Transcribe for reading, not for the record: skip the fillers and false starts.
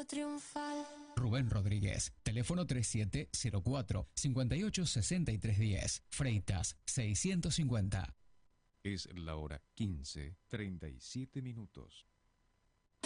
triunfal. Rubén Rodríguez, teléfono 3704-586310, Freitas 650. Es la hora 15:37.